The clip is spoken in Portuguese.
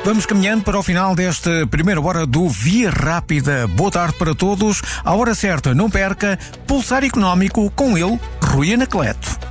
Vamos caminhando para o final desta primeira hora do Via Rápida. Boa tarde para todos. À hora certa, não perca, Pulsar Económico com ele, Rui Anacleto.